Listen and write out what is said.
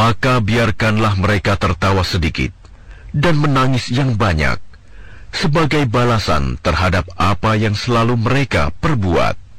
maka biarkanlah mereka tertawa sedikit dan menangis yang banyak sebagai balasan terhadap apa yang selalu mereka perbuat.